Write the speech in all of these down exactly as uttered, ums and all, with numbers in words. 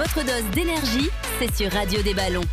Votre dose d'énergie, c'est sur Radio des Ballons.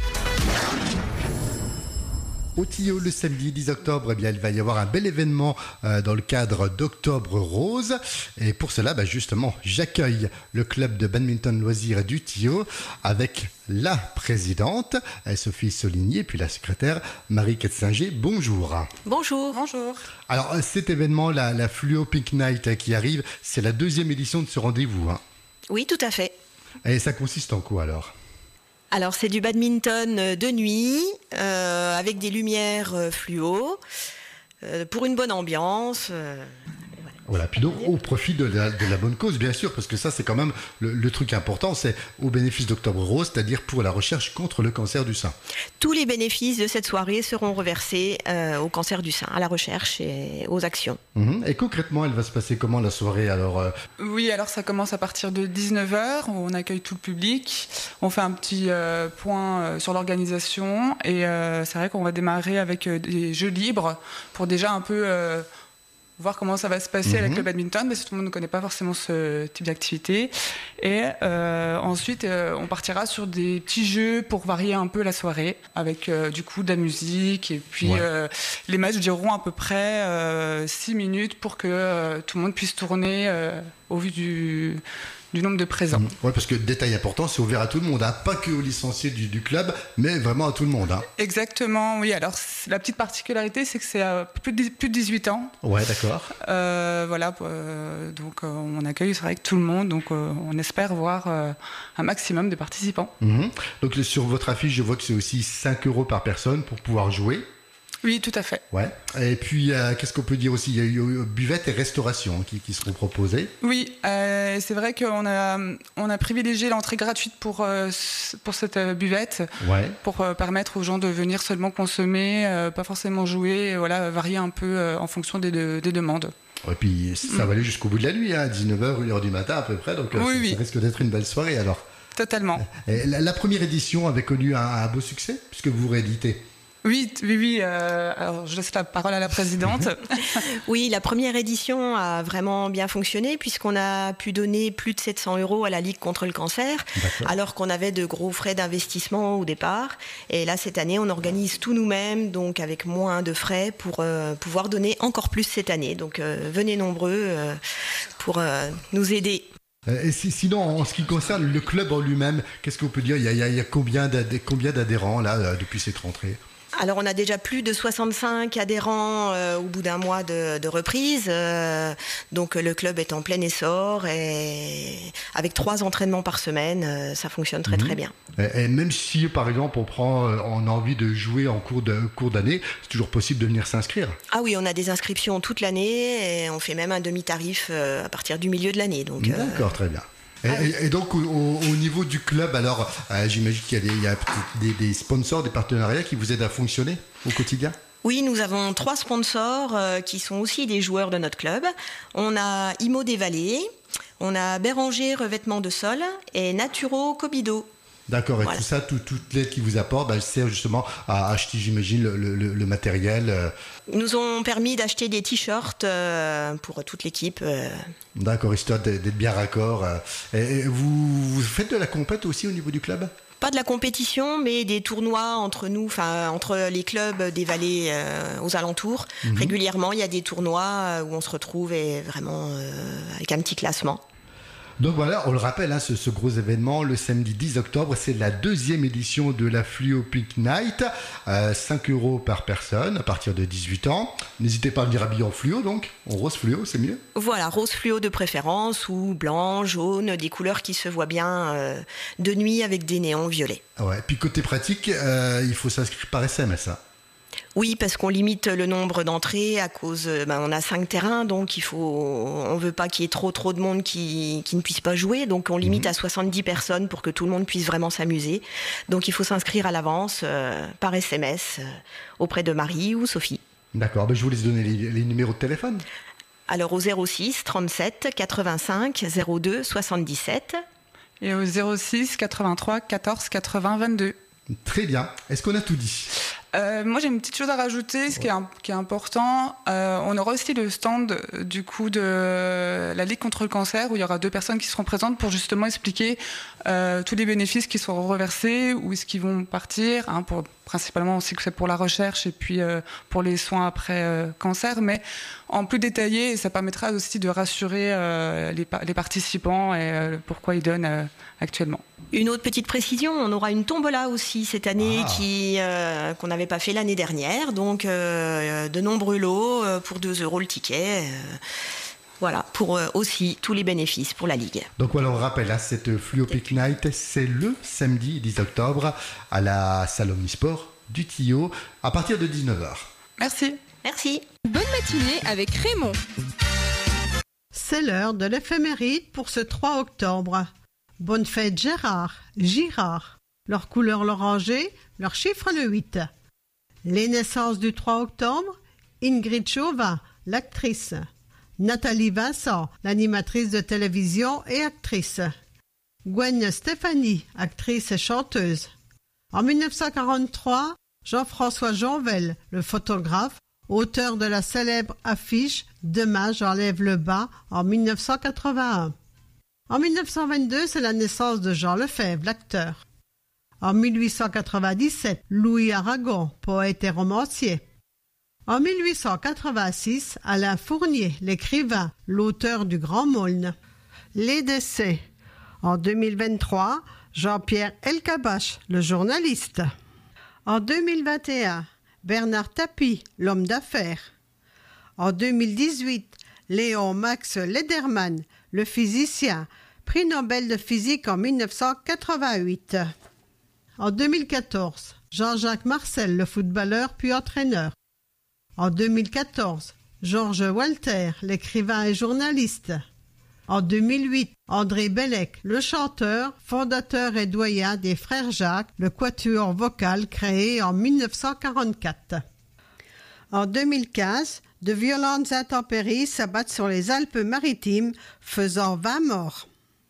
Au Tillot, le samedi dix octobre, eh bien, il va y avoir un bel événement euh, dans le cadre d'Octobre Rose. Et pour cela, bah, justement, j'accueille le club de badminton loisirs du Tillot avec la présidente, Sophie Soligny, et puis la secrétaire, Marie Ketzinger. Bonjour. Bonjour. Bonjour. Alors, cet événement, la, la Fluo Pink Night qui arrive, c'est la deuxième édition de ce rendez-vous. Hein. Oui, tout à fait. Et ça consiste en quoi alors ? Alors, c'est du badminton de nuit, euh, avec des lumières euh, fluo, euh, pour une bonne ambiance. Euh, voilà. Voilà, puis donc au profit de la, de la bonne cause, bien sûr, parce que ça, c'est quand même le, le truc important, c'est au bénéfice d'Octobre Rose, c'est-à-dire pour la recherche contre le cancer du sein. Tous les bénéfices de cette soirée seront reversés euh, au cancer du sein, à la recherche et aux actions. Mmh. Et concrètement, elle va se passer comment la soirée alors euh... Oui, alors ça commence à partir de dix-neuf heures, on accueille tout le public, on fait un petit euh, point euh, sur l'organisation et euh, c'est vrai qu'on va démarrer avec euh, des jeux libres pour déjà un peu... Euh, voir comment ça va se passer mmh. avec le badminton, parce que tout le monde ne connaît pas forcément ce type d'activité. Et euh, ensuite, euh, on partira sur des petits jeux pour varier un peu la soirée, avec euh, du coup de la musique. Et puis, ouais. euh, les matchs dureront à peu près euh, six minutes pour que euh, tout le monde puisse tourner euh, au vu du... du nombre de présents. Mmh. Oui, parce que détail important, c'est ouvert à tout le monde, hein. Pas que aux licenciés du, du club, mais vraiment à tout le monde. Hein. Exactement, oui. Alors, la petite particularité, c'est que c'est à plus de, plus de dix-huit ans. Ouais, d'accord. Euh, voilà, euh, donc euh, on accueille, c'est vrai que tout le monde, donc euh, on espère voir euh, un maximum de participants. Mmh. Donc, sur votre affiche, je vois que c'est aussi cinq euros par personne pour pouvoir jouer. Oui, tout à fait. Ouais. Et puis, euh, qu'est-ce qu'on peut dire aussi ? Il y a eu buvette et restauration qui, qui seront proposées. Oui, euh, c'est vrai qu'on a, on a privilégié l'entrée gratuite pour, euh, pour cette euh, buvette, ouais. pour euh, permettre aux gens de venir seulement consommer, euh, pas forcément jouer, voilà, varier un peu euh, en fonction des, de, des demandes. Et puis, ça va aller jusqu'au bout de la nuit, hein, dix-neuf heures, une heure du matin à peu près, donc oui, ça, oui. ça risque d'être une belle soirée alors. Totalement. Et la, la première édition avait connu un, un beau succès, puisque vous rééditez. Oui, oui, oui. Euh, alors, je laisse la parole à la présidente. Oui, la première édition a vraiment bien fonctionné puisqu'on a pu donner plus de sept cents euros à la Ligue contre le cancer, D'accord. alors qu'on avait de gros frais d'investissement au départ. Et là, cette année, on organise tout nous-mêmes, donc avec moins de frais pour euh, pouvoir donner encore plus cette année. Donc, euh, venez nombreux euh, pour euh, nous aider. Et si, sinon, en ce qui concerne le club en lui-même, qu'est-ce qu'on peut dire ? Il y a, il y a, il y a combien, d'adhé- combien d'adhérents là depuis cette rentrée ? Alors, on a déjà plus de soixante-cinq adhérents euh, au bout d'un mois de, de reprise. Euh, donc, le club est en plein essor et avec trois entraînements par semaine, euh, ça fonctionne très, mmh. très bien. Et, et même si, par exemple, on, prend, on a envie de jouer en cours, de, cours d'année, c'est toujours possible de venir s'inscrire ? Ah oui, on a des inscriptions toute l'année et on fait même un demi-tarif euh, à partir du milieu de l'année. Donc, D'accord, euh... très bien. Et, ah oui. et donc au, au niveau du club, alors euh, j'imagine qu'il y a, des, il y a des, des sponsors, des partenariats qui vous aident à fonctionner au quotidien ? Oui, nous avons trois sponsors euh, qui sont aussi des joueurs de notre club. On a Imo des Vallées, on a Béranger Revêtement de Sol et Naturo Cobido. D'accord, et voilà. tout ça, tout, toute l'aide qu'ils vous apportent, bah, sert justement à acheter, j'imagine, le, le, le matériel. Euh... Ils nous ont permis d'acheter des t-shirts euh, pour toute l'équipe. Euh... D'accord, histoire d'être bien raccord. Euh. Et vous, vous faites de la compète aussi au niveau du club ? Pas de la compétition, mais des tournois entre nous, enfin entre les clubs des vallées euh, aux alentours. Mmh. Régulièrement, il y a des tournois où on se retrouve et vraiment euh, avec un petit classement. Donc voilà, on le rappelle, hein, ce, ce gros événement, le samedi dix octobre, c'est la deuxième édition de la Fluo Pink Night, euh, cinq euros par personne à partir de dix-huit ans. N'hésitez pas à venir habiller en fluo, donc, en rose fluo, c'est mieux. Voilà, rose fluo de préférence, ou blanc, jaune, des couleurs qui se voient bien euh, de nuit avec des néons violets. Ouais, puis côté pratique, euh, il faut s'inscrire par S M S, ça. Oui, parce qu'on limite le nombre d'entrées à cause, ben, on a cinq terrains, donc il faut, on veut pas qu'il y ait trop trop de monde qui, qui ne puisse pas jouer, donc on limite mmh. à soixante-dix personnes pour que tout le monde puisse vraiment s'amuser. Donc il faut s'inscrire à l'avance euh, par S M S euh, auprès de Marie ou Sophie. D'accord, ben je vous laisse donner les, les numéros de téléphone. Alors au zéro six trente-sept quatre-vingt-cinq zéro deux soixante-dix-sept et au zéro six quatre-vingt-trois quatorze quatre-vingts vingt-deux. Très bien. Est-ce qu'on a tout dit ? Euh, moi, j'ai une petite chose à rajouter, ce qui est, un, qui est important. Euh, on aura aussi le stand du coup de la Ligue contre le cancer, où il y aura deux personnes qui seront présentes pour justement expliquer euh, tous les bénéfices qui seront reversés, où est-ce qu'ils vont partir, hein, pour, principalement aussi que c'est pour la recherche et puis euh, pour les soins après euh, cancer, mais en plus détaillé, ça permettra aussi de rassurer euh, les, les participants et euh, pourquoi ils donnent euh, actuellement. Une autre petite précision, on aura une tombola aussi cette année ah. qui, euh, qu'on n'avait pas fait l'année dernière. Donc euh, de nombreux lots euh, pour deux euros le ticket. Euh, voilà, pour euh, aussi tous les bénéfices pour la Ligue. Donc voilà, on rappelle, hein, cette Fluo Peak Night, c'est le samedi dix octobre à la salle Omnisport du Tillot à partir de dix-neuf heures. Merci. Merci. Bonne matinée avec Raymond. C'est l'heure de l'éphéméride pour ce trois octobre. Bonne fête Gérard, Girard. Leur couleur l'oranger, leur chiffre le huit. Les naissances du trois octobre, Ingrid Chauvin, l'actrice. Nathalie Vincent, l'animatrice de télévision et actrice. Gwen Stefani, actrice et chanteuse. En mille neuf cent quarante-trois, Jean-François Jonvel, le photographe, auteur de la célèbre affiche « Demain j'enlève le bas » en mille neuf cent quatre-vingt-un. En mille neuf cent vingt-deux, c'est la naissance de Jean Lefebvre, l'acteur. En mille huit cent quatre-vingt-dix-sept, Louis Aragon, poète et romancier. En mille huit cent quatre-vingt-six, Alain Fournier, l'écrivain, l'auteur du Grand Maulne. Les décès. En deux mille vingt-trois, Jean-Pierre Elkabbach, le journaliste. En deux mille vingt et un, Bernard Tapie, l'homme d'affaires. En deux mille dix-huit, Léon Max Lederman, le physicien, prix Nobel de physique en mille neuf cent quatre-vingt-huit. En deux mille quatorze, Jean-Jacques Marcel, le footballeur puis entraîneur. En deux mille quatorze, Georges Walter, l'écrivain et journaliste. En deux mille huit, André Bellec, le chanteur, fondateur et doyen des Frères Jacques, le quatuor vocal créé en mille neuf cent quarante-quatre. En deux mille quinze, de violentes intempéries s'abattent sur les Alpes-Maritimes, faisant vingt morts.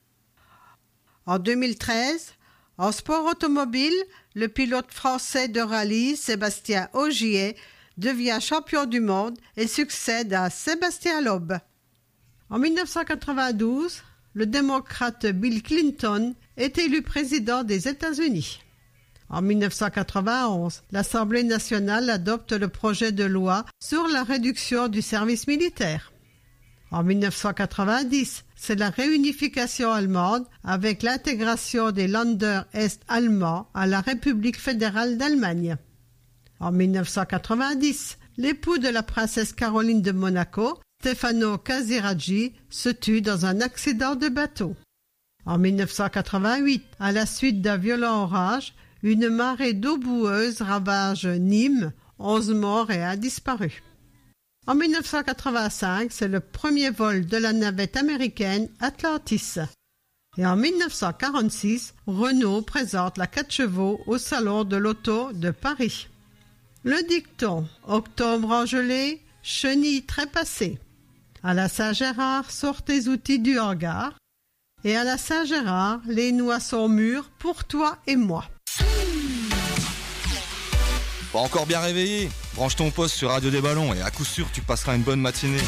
En deux mille treize, en sport automobile, le pilote français de rallye Sébastien Ogier devient champion du monde et succède à Sébastien Loeb. En mille neuf cent quatre-vingt-douze, le démocrate Bill Clinton est élu président des États-Unis. En mille neuf cent quatre-vingt-onze, l'Assemblée nationale adopte le projet de loi sur la réduction du service militaire. En mille neuf cent quatre-vingt-dix, c'est la réunification allemande avec l'intégration des Länder est allemands à la République fédérale d'Allemagne. En mille neuf cent quatre-vingt-dix, l'époux de la princesse Caroline de Monaco, Stefano Casiraghi, se tue dans un accident de bateau. En mille neuf cent quatre-vingt-huit, à la suite d'un violent orage, une marée d'eau boueuse ravage Nîmes, onze morts et un disparu. En mille neuf cent quatre-vingt-cinq, c'est le premier vol de la navette américaine Atlantis. Et en mille neuf cent quarante-six, Renault présente la quatre chevaux au Salon de l'Auto de Paris. Le dicton « Octobre engelé, chenille trépassée ». À la Saint-Gérard, sort tes outils du hangar. Et à la Saint-Gérard, les noix sont mûres pour toi et moi. Pas encore bien réveillé? Branche ton poste sur Radio des Ballons et à coup sûr tu passeras une bonne matinée.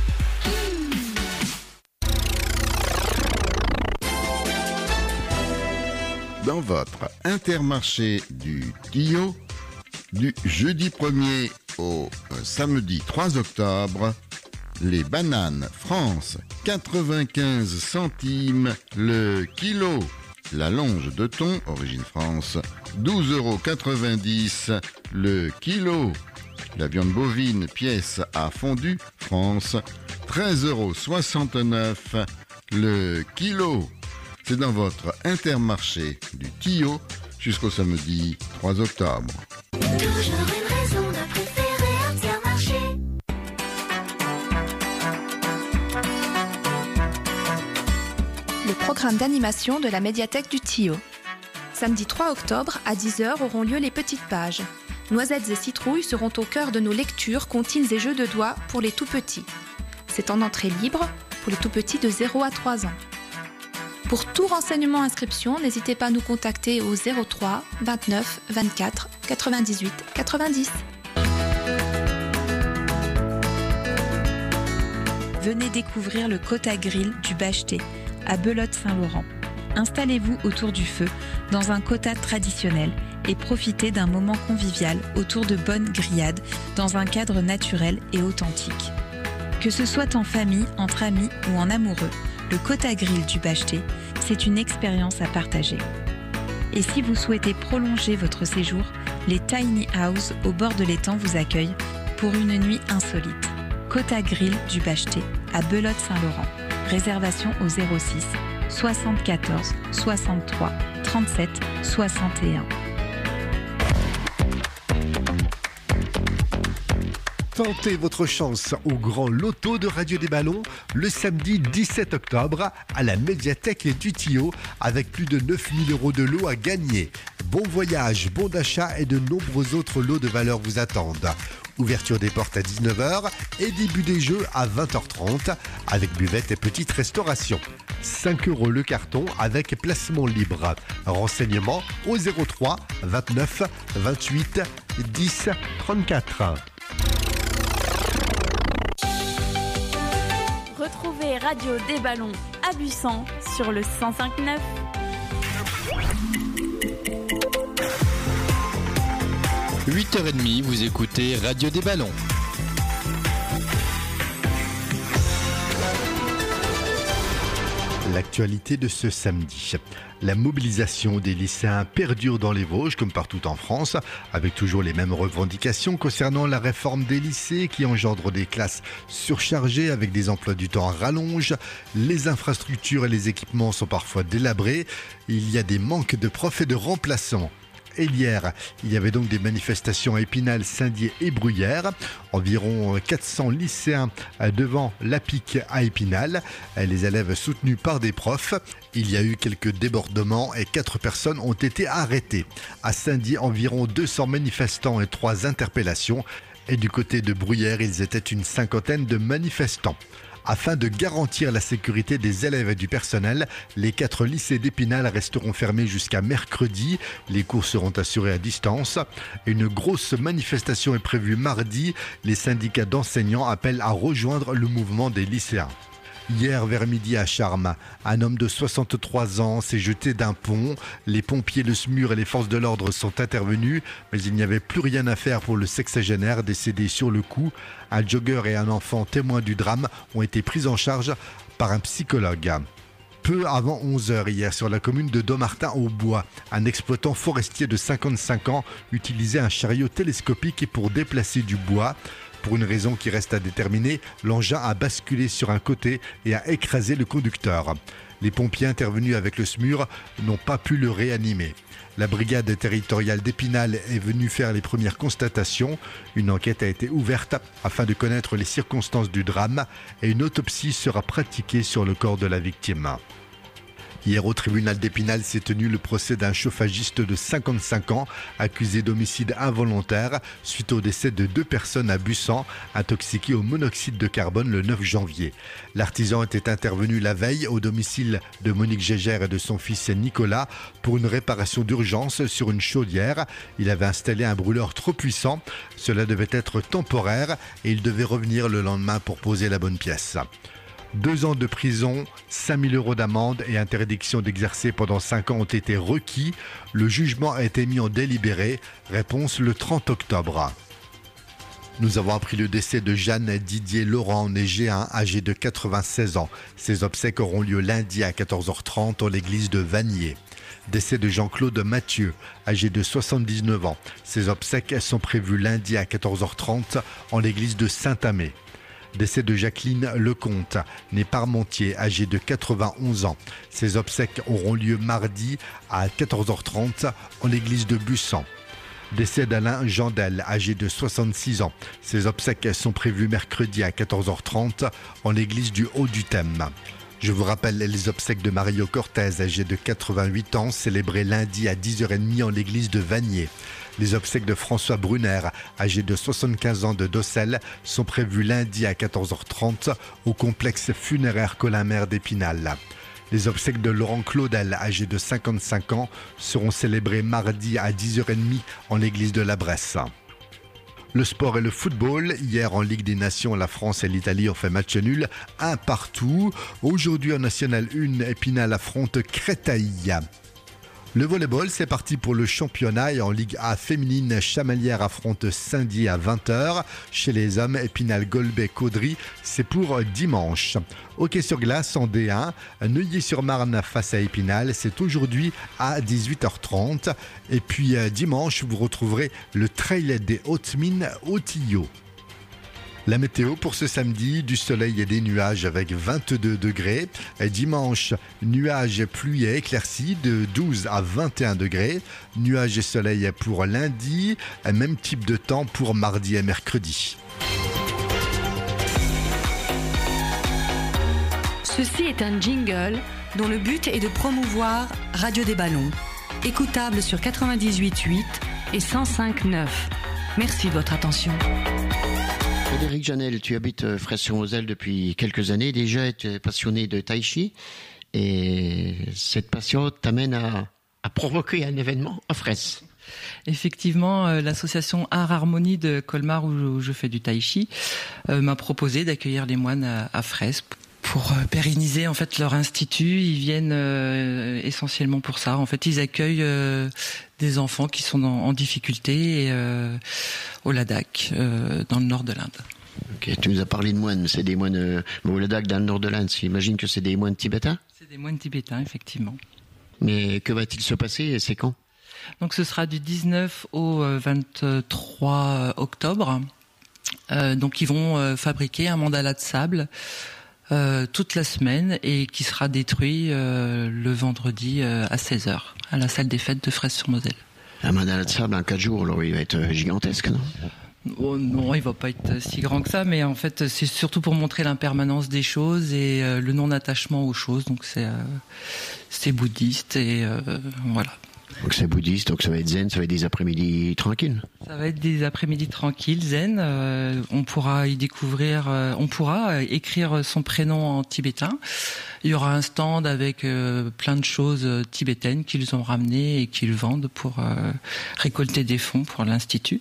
Dans votre Intermarché du Tillot, du jeudi premier au samedi trois octobre, les bananes France, quatre-vingt-quinze centimes le kilo. La longe de thon, origine France, douze euros quatre-vingt-dix le kilo. La viande bovine, pièce à fondu, France, treize euros soixante-neuf le kilo. C'est dans votre Intermarché du Tillot jusqu'au samedi trois octobre. Toujours une raison de préférer Intermarché. Le programme d'animation de la médiathèque du Tillot. Samedi trois octobre, à dix heures, auront lieu les petites pages. Noisettes et citrouilles seront au cœur de nos lectures, comptines et jeux de doigts pour les tout-petits. C'est en entrée libre pour les tout-petits de zéro à trois ans. Pour tout renseignement inscription, n'hésitez pas à nous contacter au zéro trois vingt-neuf vingt-quatre quatre-vingt-dix-huit quatre-vingt-dix. Venez découvrir le Kota Grill du Bacheté, à Belote-Saint-Laurent. Installez-vous autour du feu, dans un kota traditionnel, et profitez d'un moment convivial autour de bonnes grillades, dans un cadre naturel et authentique. Que ce soit en famille, entre amis ou en amoureux, le Kota Grill du Bacheté, c'est une expérience à partager. Et si vous souhaitez prolonger votre séjour, les Tiny House au bord de l'étang vous accueillent pour une nuit insolite. Kota Grill du Bacheté, à Belote-Saint-Laurent. Réservation au zéro six soixante-quatorze soixante-trois trente-sept soixante et un. Tentez votre chance au grand loto de Radio des Ballons le samedi dix-sept octobre à la médiathèque du Tillot avec plus de neuf mille euros de lots à gagner. Bon voyage, bon d'achat et de nombreux autres lots de valeur vous attendent. Ouverture des portes à dix-neuf heures et début des jeux à vingt heures trente avec buvette et petite restauration. cinq euros le carton avec placement libre. Renseignements au zéro trois vingt-neuf vingt-huit dix trente-quatre. Retrouvez Radio des Ballons à Busan sur le cent cinq neuf. huit heures trente, vous écoutez Radio des Ballons. L'actualité de ce samedi. La mobilisation des lycéens perdure dans les Vosges, comme partout en France, avec toujours les mêmes revendications concernant la réforme des lycées qui engendre des classes surchargées avec des emplois du temps à rallonge. Les infrastructures et les équipements sont parfois délabrés. Il y a des manques de profs et de remplaçants. Et hier, il y avait donc des manifestations à Épinal, Saint-Dié et Bruyères. Environ quatre cents lycéens devant l'A P I C à Épinal. Les élèves soutenus par des profs. Il y a eu quelques débordements et quatre personnes ont été arrêtées. À Saint-Dié, environ deux cents manifestants et trois interpellations. Et du côté de Bruyères, ils étaient une cinquantaine de manifestants. Afin de garantir la sécurité des élèves et du personnel, les quatre lycées d'Épinal resteront fermés jusqu'à mercredi. Les cours seront assurés à distance. Une grosse manifestation est prévue mardi. Les syndicats d'enseignants appellent à rejoindre le mouvement des lycéens. Hier, vers midi à Charmes, un homme de soixante-trois ans s'est jeté d'un pont. Les pompiers, le S M U R et les forces de l'ordre sont intervenus, mais il n'y avait plus rien à faire pour le sexagénaire décédé sur le coup. Un jogger et un enfant témoins du drame ont été pris en charge par un psychologue. Peu avant onze heures hier, sur la commune de Dommartin-au-Bois, un exploitant forestier de cinquante-cinq ans utilisait un chariot télescopique pour déplacer du bois. Pour une raison qui reste à déterminer, l'engin a basculé sur un côté et a écrasé le conducteur. Les pompiers intervenus avec le S M U R n'ont pas pu le réanimer. La brigade territoriale d'Épinal est venue faire les premières constatations. Une enquête a été ouverte afin de connaître les circonstances du drame et une autopsie sera pratiquée sur le corps de la victime. Hier, au tribunal d'Épinal s'est tenu le procès d'un chauffagiste de cinquante-cinq ans accusé d'homicide involontaire suite au décès de deux personnes à Bussan, intoxiquées au monoxyde de carbone le neuf janvier. L'artisan était intervenu la veille au domicile de Monique Gégère et de son fils Nicolas pour une réparation d'urgence sur une chaudière. Il avait installé un brûleur trop puissant. Cela devait être temporaire et il devait revenir le lendemain pour poser la bonne pièce. Deux ans de prison, cinq mille euros d'amende et interdiction d'exercer pendant cinq ans ont été requis. Le jugement a été mis en délibéré. Réponse le trente octobre. Nous avons appris le décès de Jeanne Didier Laurent, née G un, âgée de quatre-vingt-seize ans. Ses obsèques auront lieu lundi à quatorze heures trente en l'église de Vanier. Décès de Jean-Claude Mathieu, âgé de soixante-dix-neuf ans. Ses obsèques sont prévues lundi à quatorze heures trente en l'église de Saint-Amé. Décès de Jacqueline Lecomte, née Parmentier, âgée de quatre-vingt-onze ans. Ses obsèques auront lieu mardi à quatorze heures trente en l'église de Bussan. Décès d'Alain Jandel, âgé de soixante-six ans. Ses obsèques sont prévues mercredi à quatorze heures trente en l'église du Haut-du-Thème. Je vous rappelle les obsèques de Mario Cortez, âgé de quatre-vingt-huit ans, célébrées lundi à dix heures trente en l'église de Vanier. Les obsèques de François Brunner, âgé de soixante-quinze ans de Dossel, sont prévues lundi à quatorze heures trente au complexe funéraire Colin-Mer d'Épinal. Les obsèques de Laurent Claudel, âgé de cinquante-cinq ans, seront célébrées mardi à dix heures trente en l'église de la Bresse. Le sport et le football. Hier, en Ligue des Nations, la France et l'Italie ont fait match nul, un partout. Aujourd'hui, en National un, Épinal affronte Créteil. Le volleyball, c'est parti pour le championnat et en Ligue A féminine, Chamalières affronte Saint-Dié à vingt heures. Chez les hommes, Épinal, Golbet, Caudry, c'est pour dimanche. Hockey sur glace en D un, Neuilly-sur-Marne face à Épinal, c'est aujourd'hui à dix-huit heures trente. Et puis dimanche, vous retrouverez le trail des Hautes-Mines au Tillot. La météo pour ce samedi, du soleil et des nuages avec vingt-deux degrés. Et dimanche, nuages, pluie et éclaircies de douze à vingt et un degrés. Nuages et soleil pour lundi. Même type de temps pour mardi et mercredi. Ceci est un jingle dont le but est de promouvoir Radio des Ballons. Écoutable sur quatre-vingt-dix-huit virgule huit et cent cinq virgule neuf. Merci de votre attention. Frédéric Janel, tu habites Fraisse-sur-Moselle depuis quelques années déjà, tu es passionné de tai chi et cette passion t'amène à, à provoquer un événement à Fraisse. Effectivement, euh, l'association Art Harmonie de Colmar où je, où je fais du tai chi euh, m'a proposé d'accueillir les moines à, à Fraisse pour euh, pérenniser en fait leur institut. Ils viennent euh, essentiellement pour ça. En fait, ils accueillent euh, des enfants qui sont en, en difficulté et, euh, au Ladakh, euh, dans le nord de l'Inde. Ok, tu nous as parlé de moines. C'est des moines euh, au Ladakh, dans le nord de l'Inde. J'imagine que c'est des moines tibétains. C'est des moines tibétains, effectivement. Mais que va-t-il se passer et c'est quand ? Donc, ce sera du dix-neuf au vingt-trois octobre. Euh, donc, ils vont euh, fabriquer un mandala de sable. Euh, toute la semaine et qui sera détruit euh, le vendredi euh, à seize heures à la salle des fêtes de Fraisse-sur-Moselle. Un mandala de sable en quatre jours, alors il va être gigantesque, non ? Oh, non, il va pas être si grand que ça, mais en fait c'est surtout pour montrer l'impermanence des choses et euh, le non-attachement aux choses. Donc c'est euh, c'est bouddhiste et euh, voilà. Donc c'est bouddhiste, donc ça va être zen, ça va être des après-midi tranquilles. Ça va être des après-midi tranquilles, zen. Euh, on pourra y découvrir, euh, on pourra écrire son prénom en tibétain. Il y aura un stand avec euh, plein de choses tibétaines qu'ils ont ramenées et qu'ils vendent pour euh, récolter des fonds pour l'institut.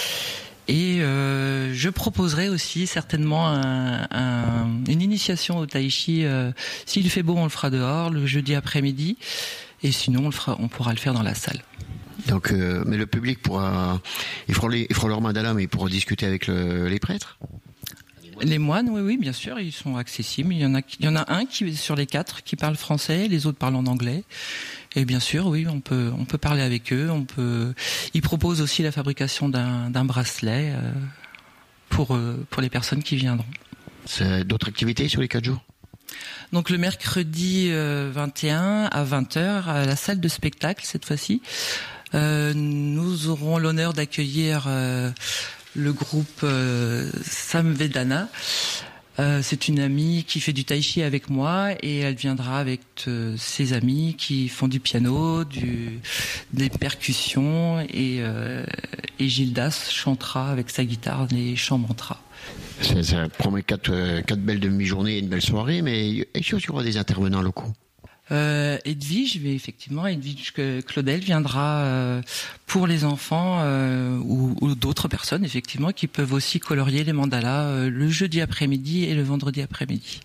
Et euh, je proposerai aussi certainement un, un, une initiation au tai chi. Euh, s'il fait beau, on le fera dehors le jeudi après-midi. Et sinon, on, le fera, on pourra le faire dans la salle. Donc, euh, mais le public pourra, ils feront, les, ils feront leur mandala, mais ils pourront discuter avec le, les prêtres. Les moines, oui, oui, bien sûr, ils sont accessibles. Il y en a, il y en a un qui, sur les quatre, qui parle français, les autres parlent en anglais. Et bien sûr, oui, on peut, on peut parler avec eux. On peut. Ils proposent aussi la fabrication d'un, d'un bracelet euh, pour, euh, pour les personnes qui viendront. C'est d'autres activités sur les quatre jours ? Donc le mercredi euh, vingt et un à vingt heures à la salle de spectacle cette fois-ci, euh, nous aurons l'honneur d'accueillir euh, le groupe euh, Samvedana. Euh, c'est une amie qui fait du tai chi avec moi et elle viendra avec euh, ses amis qui font du piano, du, des percussions et, euh, et Gildas chantera avec sa guitare les chants mantras. Ça, ça promet quatre, quatre belles demi-journées et une belle soirée, mais est-ce qu'il y aura des intervenants locaux ? Euh, Edwige, mais effectivement, Edwige Claudel viendra euh, pour les enfants euh, ou, ou d'autres personnes, effectivement, qui peuvent aussi colorier les mandalas euh, le jeudi après-midi et le vendredi après-midi.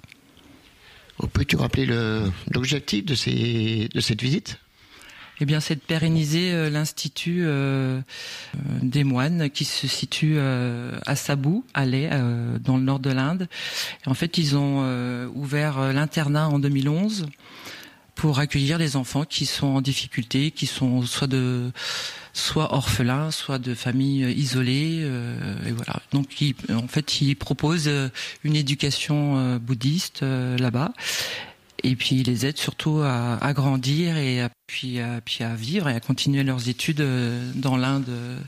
Peux-tu rappeler le, l'objectif de, ces, de cette visite ? Eh bien, c'est de pérenniser euh, l'institut euh, euh, des moines qui se situe euh, à Sabou, à Leh, euh, dans le nord de l'Inde. Et en fait, ils ont euh, ouvert l'internat en deux mille onze pour accueillir les enfants qui sont en difficulté, qui sont soit de soit orphelins, soit de familles isolées. Euh, et voilà. Donc, ils, en fait, ils proposent une éducation euh, bouddhiste euh, là-bas. Et puis ils les aident surtout à, à grandir et à, puis, à, puis à vivre et à continuer leurs études dans l'Inde,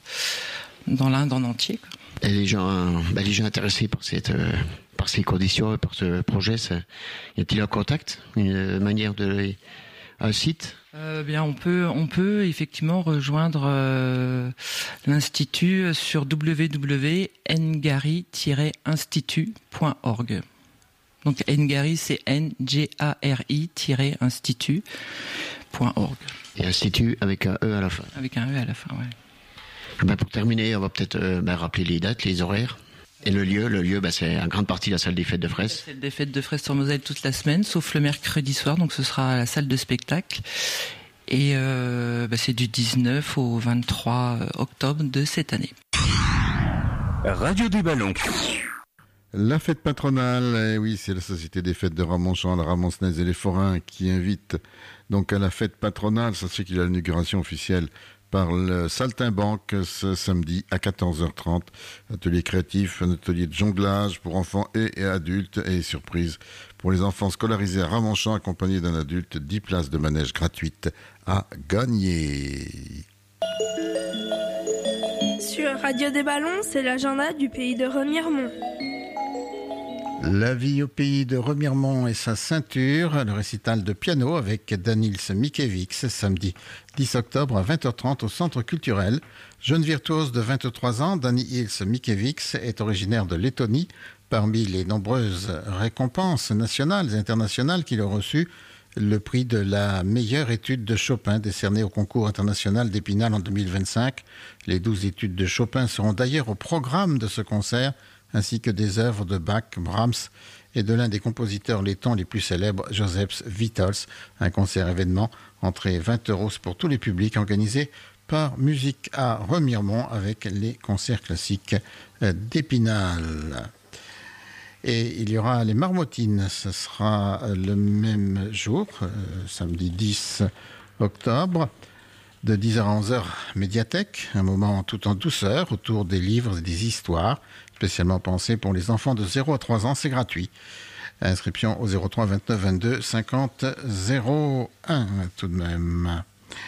dans l'Inde en entier. Et les gens, ben les gens intéressés par cette, par ces conditions, par ce projet, ça, y a-t-il un contact, une manière de, un site ? Euh, bien, on peut, on peut effectivement rejoindre euh, l'institut sur w w w point ngari tiret institut point org. Donc Ngari, c'est N G A R I-institut point org. Et institut avec un E à la fin. Avec un E à la fin, ouais. Ben pour terminer, on va peut-être euh, ben rappeler les dates, les horaires. Et le lieu, le lieu, ben c'est en grande partie la salle des fêtes de Fraisse. La salle des fêtes de Fraisse-sur-Moselle toute la semaine, sauf le mercredi soir, donc ce sera à la salle de spectacle. Et euh, ben c'est du dix-neuf au vingt-trois octobre de cette année. Radio des Ballons. La fête patronale, eh oui, c'est la Société des fêtes de Ramonchamp, de Ramoncenez et les Forains qui invite donc à la fête patronale. Sachez qu'il y a l'inauguration officielle par le Saltimbanque ce samedi à quatorze heures trente. Atelier créatif, un atelier de jonglage pour enfants et, et adultes et surprise pour les enfants scolarisés à Ramonchamp accompagnés d'un adulte, dix places de manège gratuites à gagner. Sur Radio des Ballons, c'est l'agenda du pays de Remiremont. La vie au pays de Remiremont et sa ceinture, le récital de piano avec Danils Mikevics, samedi dix octobre à vingt heures trente au Centre culturel. Jeune virtuose de vingt-trois ans, Danils Mikevics est originaire de Lettonie. Parmi les nombreuses récompenses nationales et internationales qu'il a reçues, le prix de la meilleure étude de Chopin décerné au concours international d'Épinal en deux mille vingt-cinq. Les douze études de Chopin seront d'ailleurs au programme de ce concert, ainsi que des œuvres de Bach, Brahms et de l'un des compositeurs lettons les plus célèbres, Joseph Vitols. Un concert événement, entrée vingt euros pour tous les publics, organisé par Musique à Remiremont avec les concerts classiques d'Épinal. Et il y aura les Marmottines, ce sera le même jour, euh, samedi dix octobre, de dix heures à onze heures, médiathèque, un moment tout en douceur autour des livres et des histoires, spécialement pensés pour les enfants de zéro à trois ans, c'est gratuit. Inscription au zéro trois vingt-neuf vingt-deux cinquante zéro un tout de même.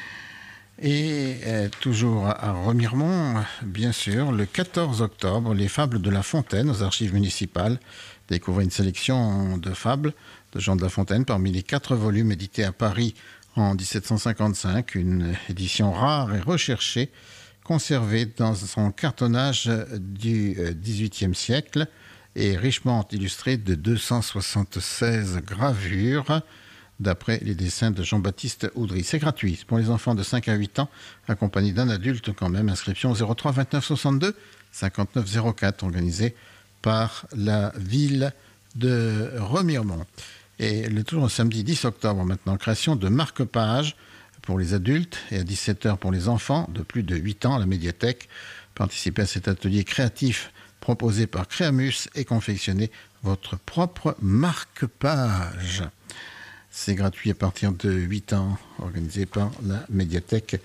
Et euh, toujours à Remiremont, bien sûr, le quatorze octobre, les Fables de La Fontaine aux archives municipales. Découvrez une sélection de fables de Jean de La Fontaine parmi les quatre volumes édités à Paris en dix-sept cent cinquante-cinq, une édition rare et recherchée, conservée dans son cartonnage du dix-huitième siècle et richement illustrée de deux cent soixante-seize gravures, d'après les dessins de Jean-Baptiste Oudry. C'est gratuit pour les enfants de cinq à huit ans, accompagnés d'un adulte quand même. Inscription au zéro trois vingt-neuf soixante-deux cinquante-neuf zéro quatre, organisée par la ville de Remiremont. Et le toujours samedi dix octobre maintenant, création de marque-pages pour les adultes et à dix-sept heures pour les enfants de plus de huit ans à la médiathèque. Participez à cet atelier créatif proposé par Créamus et confectionnez votre propre marque-page. C'est gratuit à partir de huit ans, organisé par la médiathèque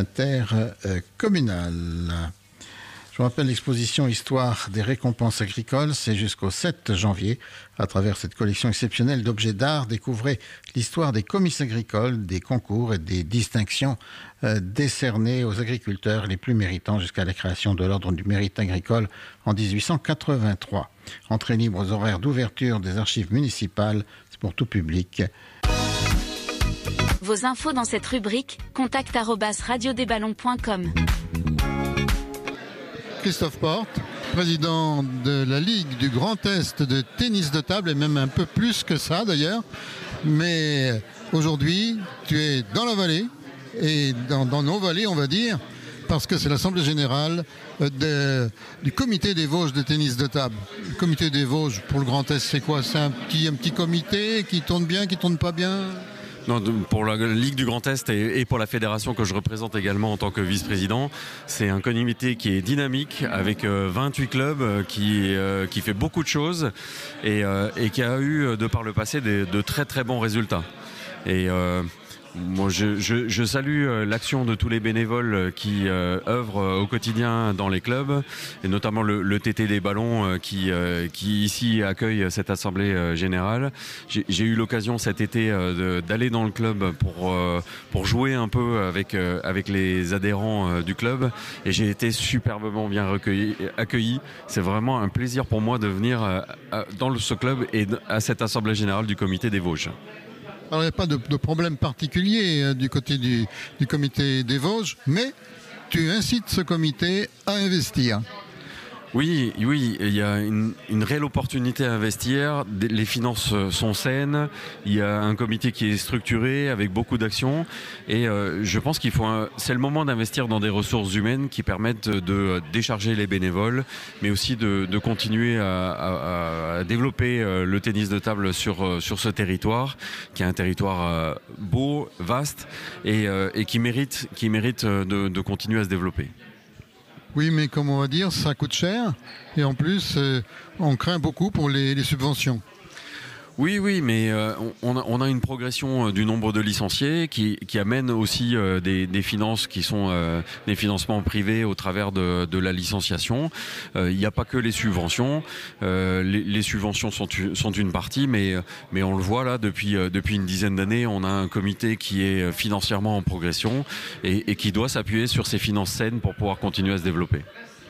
intercommunale. Je vous rappelle l'exposition Histoire des récompenses agricoles, c'est jusqu'au sept janvier. À travers cette collection exceptionnelle d'objets d'art, découvrez l'histoire des comices agricoles, des concours et des distinctions euh, décernées aux agriculteurs les plus méritants jusqu'à la création de l'Ordre du mérite agricole en dix-huit cent quatre-vingt-trois. Entrée libre aux horaires d'ouverture des archives municipales, c'est pour tout public. Vos infos dans cette rubrique, contact arobase radio des ballons point com. Christophe Porte, président de la Ligue du Grand Est de tennis de table, et même un peu plus que ça d'ailleurs. Mais aujourd'hui, tu es dans la vallée, et dans, dans nos vallées, on va dire, parce que c'est l'Assemblée Générale de, du Comité des Vosges de tennis de table. Le Comité des Vosges pour le Grand Est, c'est quoi? C'est un petit, un petit comité qui tourne bien, qui tourne pas bien? Non, pour la Ligue du Grand Est et pour la fédération que je représente également en tant que vice-président, c'est un comité qui est dynamique avec vingt-huit clubs qui, qui fait beaucoup de choses et, et qui a eu de par le passé de, de très très bons résultats. Et euh, moi, je, je, je salue l'action de tous les bénévoles qui euh, œuvrent au quotidien dans les clubs, et notamment le, le T T des ballons euh, qui, euh, qui ici accueille cette assemblée euh, générale. J'ai, j'ai eu l'occasion cet été euh, de, d'aller dans le club pour, euh, pour jouer un peu avec, euh, avec les adhérents euh, du club, et j'ai été superbement bien recueilli, accueilli. C'est vraiment un plaisir pour moi de venir euh, dans ce club et à cette assemblée générale du Comité des Vosges. Alors il n'y a pas de, de problème particulier euh, du côté du, du comité des Vosges, mais tu incites ce comité à investir. Oui, oui, il y a une, une réelle opportunité à investir. Les finances sont saines. Il y a un comité qui est structuré avec beaucoup d'actions. Et euh, je pense qu'il faut, un, c'est le moment d'investir dans des ressources humaines qui permettent de décharger les bénévoles, mais aussi de, de continuer à, à, à développer le tennis de table sur sur ce territoire, qui est un territoire beau, vaste et, et qui mérite, qui mérite de, de continuer à se développer. Oui, mais comme on va dire, ça coûte cher et en plus, euh, on craint beaucoup pour les, les subventions. Oui, oui, mais euh, on, a, on a une progression euh, du nombre de licenciés qui, qui amène aussi euh, des, des finances qui sont euh, des financements privés au travers de, de la licenciation. Euh, il n'y a pas que les subventions. Euh, les, les subventions sont, sont une partie, mais, mais on le voit là, depuis, euh, depuis une dizaine d'années, on a un comité qui est financièrement en progression et, et qui doit s'appuyer sur ses finances saines pour pouvoir continuer à se développer.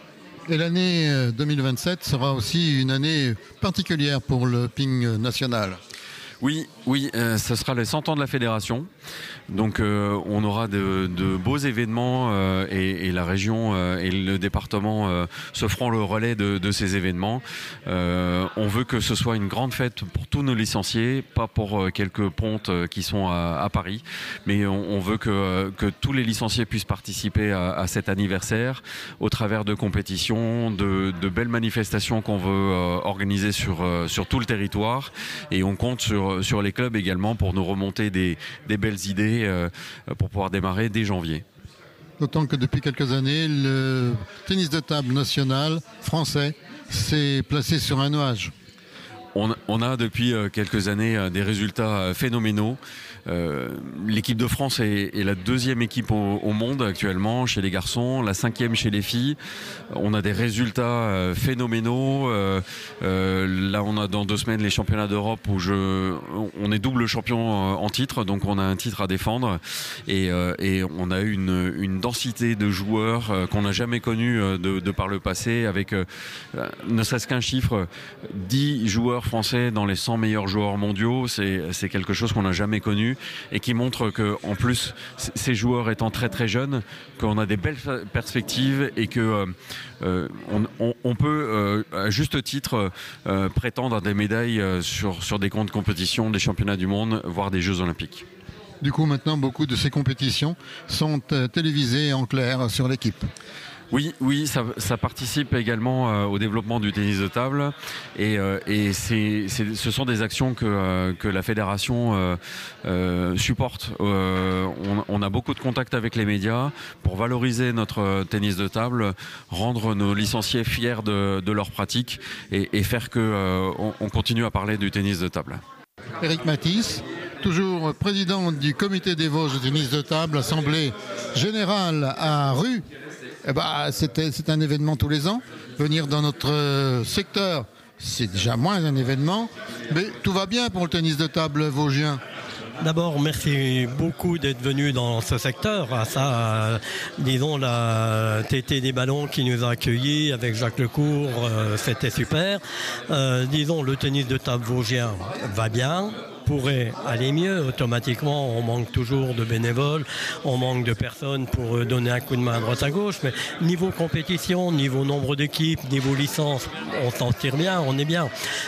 Et l'année deux mille vingt-sept sera aussi une année particulière pour le ping national. Oui, oui, euh, ce sera les cent ans de la fédération. Donc euh, on aura de, de beaux événements euh, et, et la région euh, et le département euh, se feront le relais de, de ces événements. Euh, on veut que ce soit une grande fête pour tous nos licenciés, pas pour euh, quelques pontes euh, qui sont à, à Paris, mais on, on veut que, que tous les licenciés puissent participer à, à cet anniversaire au travers de compétitions, de, de belles manifestations qu'on veut euh, organiser sur, euh, sur tout le territoire, et on compte sur, sur les clubs également pour nous remonter des, des belles idées pour pouvoir démarrer dès janvier. D'autant que depuis quelques années, le tennis de table national français s'est placé sur un nuage. On, on a depuis quelques années des résultats phénoménaux. Euh, l'équipe de France est, est la deuxième équipe au, au monde actuellement chez les garçons, la cinquième chez les filles. On a des résultats euh, phénoménaux. Euh, euh, là, on a dans deux semaines les championnats d'Europe où je, on est double champion en titre, donc on a un titre à défendre et, euh, et on a une, une densité de joueurs euh, qu'on n'a jamais connue de, de par le passé, avec euh, ne serait-ce qu'un chiffre, dix joueurs français dans les cent meilleurs joueurs mondiaux. C'est, c'est quelque chose qu'on n'a jamais connu et qui montre que, en plus, ces joueurs étant très très jeunes, qu'on a des belles perspectives et que euh, on, on, on peut euh, à juste titre euh, prétendre à des médailles sur, sur des grandes compétitions, des championnats du monde, voire des Jeux Olympiques. Du coup, maintenant, beaucoup de ces compétitions sont euh, télévisées en clair sur l'équipe. Oui, oui, ça, ça participe également euh, au développement du tennis de table et, euh, et c'est, c'est, ce sont des actions que, euh, que la fédération euh, euh, supporte. Euh, on, on a beaucoup de contacts avec les médias pour valoriser notre tennis de table, rendre nos licenciés fiers de, de leur pratique et, et faire que euh, on, on continue à parler du tennis de table. Éric Matisse, toujours président du comité des Vosges de tennis de table, assemblée générale à Rue. Eh ben, c'est, c'est un événement tous les ans. Venir dans notre secteur, c'est déjà moins un événement, mais tout va bien pour le tennis de table vosgien. D'abord, merci beaucoup d'être venu dans ce secteur. À ça, euh, disons, la T T des ballons qui nous a accueillis avec Jacques Lecourt, euh, c'était super. Euh, disons, le tennis de table vosgien va bien. Pourrait aller mieux. Automatiquement, on manque toujours de bénévoles, on manque de personnes pour donner un coup de main à droite à gauche, mais niveau compétition, niveau nombre d'équipes, niveau licence, on s'en tire bien, on est bien.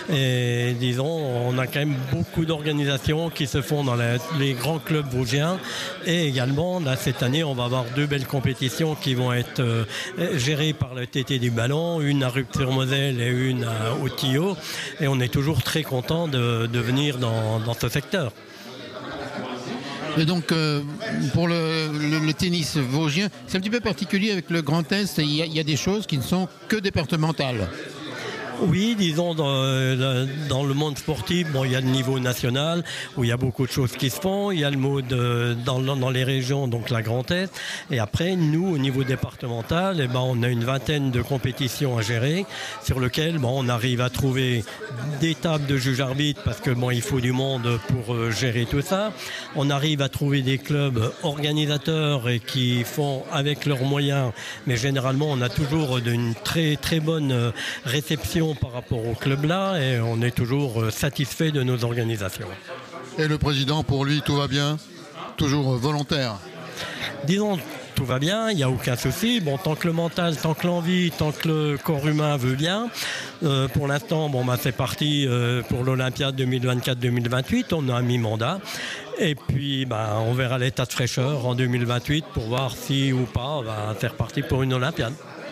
Et disons, on a quand même beaucoup d'organisations qui se font dans les, les grands clubs vosgiens, et également, là, cette année, on va avoir deux belles compétitions qui vont être euh, gérées par le T T du ballon, une à Rupt-sur-Moselle et une à, au Tillot, et on est toujours très content de, de venir dans, dans ce secteur. Et donc, euh, pour le, le, le tennis vosgien, c'est un petit peu particulier avec le Grand Est. Il y a, il y a des choses qui ne sont que départementales. Oui, disons, dans, dans le monde sportif, bon, il y a le niveau national, où il y a beaucoup de choses qui se font. Il y a le mode dans, dans les régions, donc la Grand Est. Et après, nous, au niveau départemental, eh ben, on a une vingtaine de compétitions à gérer, sur lesquelles bon, on arrive à trouver des tables de juges arbitres, parce que bon, il faut du monde pour euh, gérer tout ça. On arrive à trouver des clubs organisateurs et qui font avec leurs moyens, mais généralement, on a toujours une très, très bonne réception par rapport au club là, et on est toujours satisfait de nos organisations. Et le président, pour lui, tout va bien? Toujours volontaire? Disons, tout va bien, il n'y a aucun souci. Bon, tant que le mental, tant que l'envie, tant que le corps humain veut bien, euh, pour l'instant, bon, bah, c'est parti euh, pour l'Olympiade deux mille vingt-quatre deux mille vingt-huit, on a un mi-mandat. Et puis, bah, on verra l'état de fraîcheur en deux mille vingt-huit pour voir si ou pas, bah, c'est reparti pour une Olympiade.